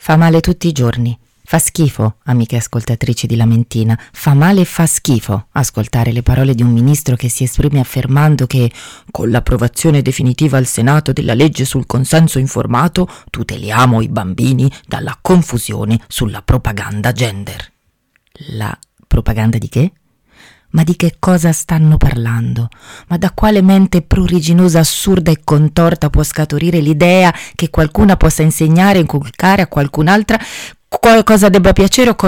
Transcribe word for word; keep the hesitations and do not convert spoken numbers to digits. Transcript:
Fa male tutti i giorni. Fa schifo, amiche ascoltatrici di Lamentina, fa male e fa schifo ascoltare le parole di un ministro che si esprime affermando che con l'approvazione definitiva al Senato della legge sul consenso informato tuteliamo i bambini dalla confusione sulla propaganda gender. La propaganda di che? Ma di che cosa stanno parlando? Ma da quale mente pruriginosa, assurda e contorta può scaturire l'idea che qualcuna possa insegnare e inculcare a qualcun'altra cosa debba piacere o